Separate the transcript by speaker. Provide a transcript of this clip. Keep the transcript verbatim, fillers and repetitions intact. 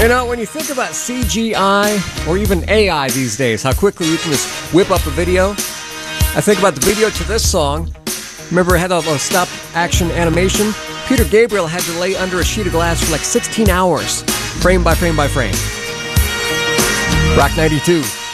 Speaker 1: You know, when you think about C G I or even A I these days, how quickly you can just whip up a video. I think about the video to this song. Remember, it had a, a stop-action animation? Peter Gabriel had to lay under a sheet of glass for like sixteen hours, frame by frame by frame. Rock ninety-two.